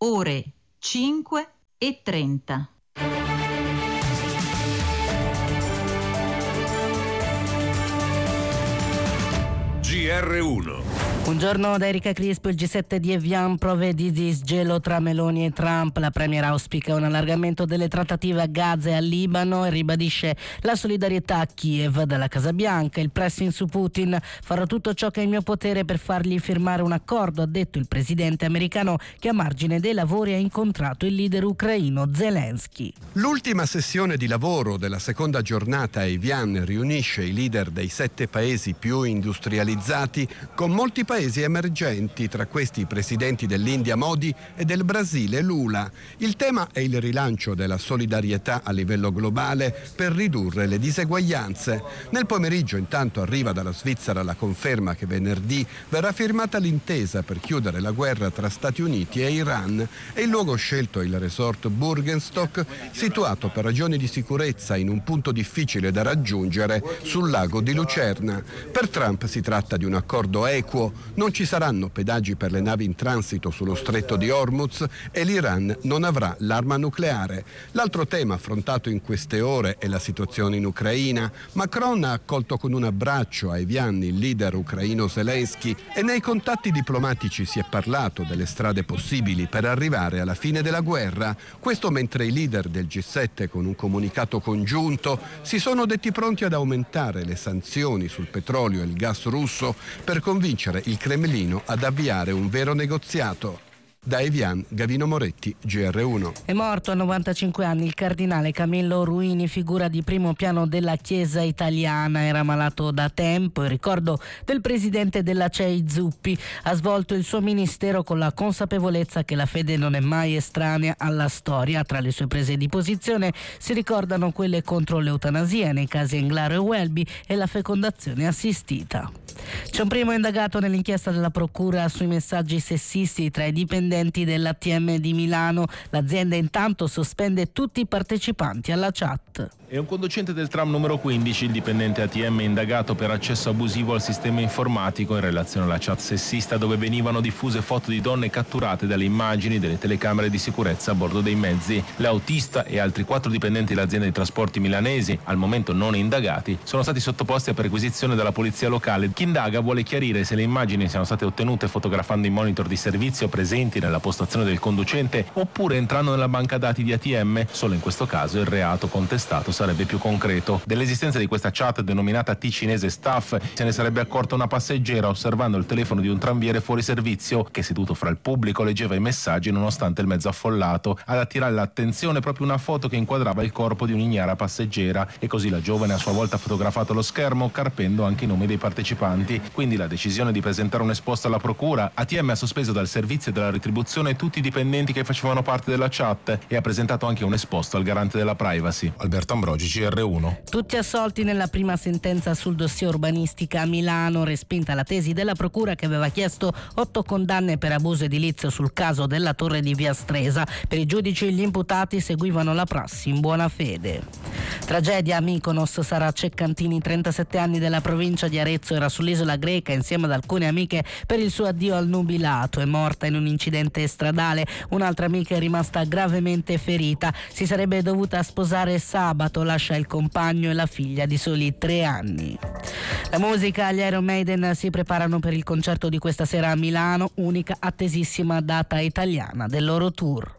ore 5:30. GR1. Buongiorno da Erika Crispo. Il G7 di Evian prove di disgelo tra Meloni e Trump. La premier auspica un allargamento delle trattative a Gaza e al Libano e ribadisce la solidarietà a Kiev. Dalla Casa Bianca il pressing su Putin: farò tutto ciò che è in mio potere per fargli firmare un accordo, ha detto il presidente americano, che a margine dei lavori ha incontrato il leader ucraino Zelensky. L'ultima sessione di lavoro della seconda giornata a Evian riunisce i leader dei 7 paesi più industrializzati con molti paesi emergenti, tra questi i presidenti dell'India Modi e del Brasile Lula. Il tema è il rilancio della solidarietà a livello globale per ridurre le diseguaglianze. Nel pomeriggio intanto arriva dalla Svizzera la conferma che venerdì verrà firmata l'intesa per chiudere la guerra tra Stati Uniti e Iran e il luogo scelto è il resort Burgenstock, situato per ragioni di sicurezza in un punto difficile da raggiungere sul lago di Lucerna. Per Trump si tratta di un accordo equo. Non ci saranno pedaggi per le navi in transito sullo stretto di Hormuz e l'Iran non avrà l'arma nucleare. L'altro tema affrontato in queste ore è la situazione in Ucraina. Macron ha accolto con un abbraccio a Evian il leader ucraino Zelensky e nei contatti diplomatici si è parlato delle strade possibili per arrivare alla fine della guerra. Questo mentre i leader del G7 con un comunicato congiunto si sono detti pronti ad aumentare le sanzioni sul petrolio e il gas russo per convincere il Cremlino ad avviare un vero negoziato. Da Evian, Gavino Moretti, GR1. È morto a 95 anni il cardinale Camillo Ruini, figura di primo piano della Chiesa italiana. Era malato da tempo. Il ricordo del presidente della CEI Zuppi: ha svolto il suo ministero con la consapevolezza che la fede non è mai estranea alla storia. Tra le sue prese di posizione si ricordano quelle contro l'eutanasia nei casi Englaro e Welby e la fecondazione assistita. C'è un primo indagato nell'inchiesta della procura sui messaggi sessisti tra i dipendenti dell'ATM di Milano. L'azienda intanto sospende tutti i partecipanti alla chat. È un conducente del tram numero 15, il dipendente ATM indagato per accesso abusivo al sistema informatico in relazione alla chat sessista dove venivano diffuse foto di donne catturate dalle immagini delle telecamere di sicurezza a bordo dei mezzi. L'autista e altri 4 dipendenti dell'azienda di trasporti milanesi, al momento non indagati, sono stati sottoposti a perquisizione dalla polizia locale. Chi indaga vuole chiarire se le immagini siano state ottenute fotografando i monitor di servizio presenti nella postazione del conducente oppure entrando nella banca dati di ATM. Solo in questo caso il reato contestato sarebbe più concreto. Dell'esistenza di questa chat denominata T cinese staff se ne sarebbe accorta una passeggera osservando il telefono di un tranviere fuori servizio che, seduto fra il pubblico, leggeva i messaggi nonostante il mezzo affollato. Ad attirare l'attenzione proprio una foto che inquadrava il corpo di un'ignara passeggera e così la giovane a sua volta ha fotografato lo schermo carpendo anche i nomi dei partecipanti. Quindi la decisione di presentare un esposto alla procura. ATM ha sospeso dal servizio e dalla retribuzione tutti i dipendenti che facevano parte della chat e ha presentato anche un esposto al garante della privacy. Alberto Ambrogi, GR1. Tutti assolti nella prima sentenza sul dossier urbanistica a Milano, respinta la tesi della procura che aveva chiesto 8 condanne per abuso edilizio sul caso della torre di Via Stresa. Per i giudici gli imputati seguivano la prassi in buona fede. Tragedia a Mykonos. Sara Ceccantini, 37 anni, della provincia di Arezzo, era sull'isola greca insieme ad alcune amiche per il suo addio al nubilato. È morta in un incidente stradale. Un'altra amica è rimasta gravemente ferita. Si sarebbe dovuta sposare sabato, lascia il compagno e la figlia di soli 3 anni. La musica, gli Iron Maiden si preparano per il concerto di questa sera a Milano, unica attesissima data italiana del loro tour.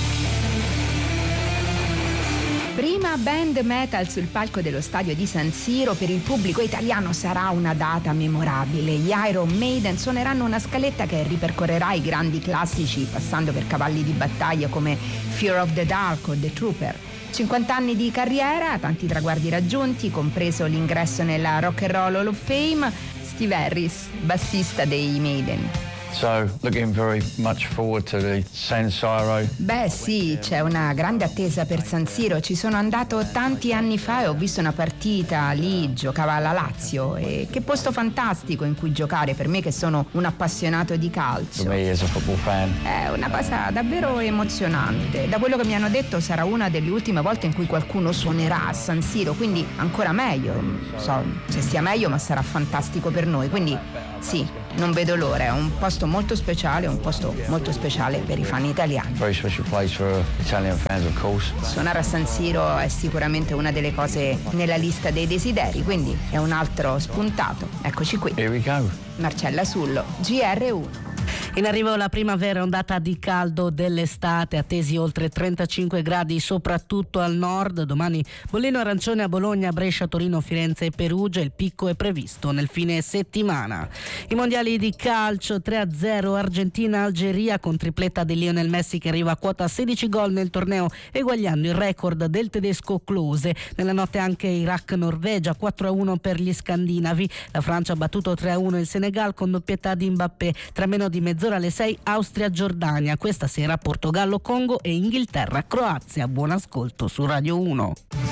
Prima band metal sul palco dello stadio di San Siro, per il pubblico italiano sarà una data memorabile. Gli Iron Maiden suoneranno una scaletta che ripercorrerà i grandi classici, passando per cavalli di battaglia come Fear of the Dark o The Trooper. 50 anni di carriera, tanti traguardi raggiunti, compreso l'ingresso nella Rock and Roll Hall of Fame. Steve Harris, bassista dei Maiden. So, looking very much forward to the San Siro. Beh sì, c'è una grande attesa per San Siro. Ci sono andato tanti anni fa e ho visto una partita lì, giocava la Lazio, e che posto fantastico in cui giocare per me che sono un appassionato di calcio. For me as a football fan. È una cosa davvero emozionante. Da quello che mi hanno detto sarà una delle ultime volte in cui qualcuno suonerà a San Siro, quindi ancora meglio. Non so se sia meglio, ma sarà fantastico per noi. Quindi Sì, non vedo l'ora, è un posto molto speciale, per i fan italiani. Very special place for Italian fans, of course. Suonare a San Siro è sicuramente una delle cose nella lista dei desideri, quindi è un altro spuntato. Eccoci qui. Here we go. Marcella Sullo, GR1. In arrivo la primavera, ondata di caldo dell'estate, attesi oltre 35 gradi soprattutto al nord. Domani bollino arancione a Bologna, Brescia, Torino, Firenze e Perugia. Il picco è previsto nel fine settimana. I mondiali di calcio 3-0 Argentina-Algeria con tripletta di Lionel Messi che arriva a quota 16 gol nel torneo, eguagliando il record del tedesco Klose. Nella notte anche Iraq-Norvegia 4-1 per gli scandinavi. La Francia ha battuto 3-1 il Senegal con doppietta di Mbappé. Tra meno di mezz'ora alle 6 Austria-Giordania. Questa sera Portogallo-Congo e Inghilterra-Croazia. Buon ascolto su Radio 1.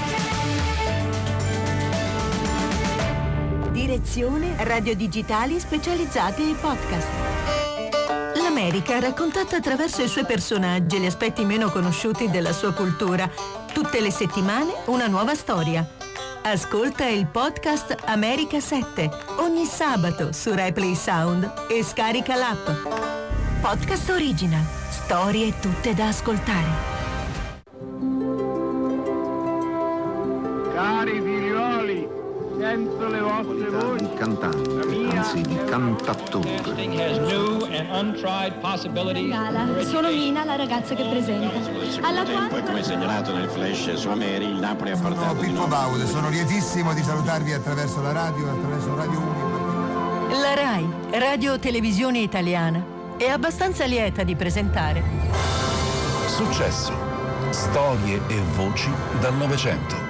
Direzione radio digitali specializzate in podcast. L'America raccontata attraverso i suoi personaggi e gli aspetti meno conosciuti della sua cultura. Tutte le settimane una nuova storia. Ascolta il podcast America 7 ogni sabato su RaiPlay Sound e scarica l'app. Podcast Original. Storie tutte da ascoltare. Cari figlioli, sento le vostre voci. Di cantante, anzi di cantattore. Sono Mina, la ragazza che presenta. Alla quale, come segnalato nel flash su Ameri, il Napoli ha portato di Pippo Baude, sono lietissimo di salutarvi attraverso la radio, attraverso Radio 1. La RAI, Radio Televisione Italiana, è abbastanza lieta di presentare Successo, storie e voci dal Novecento.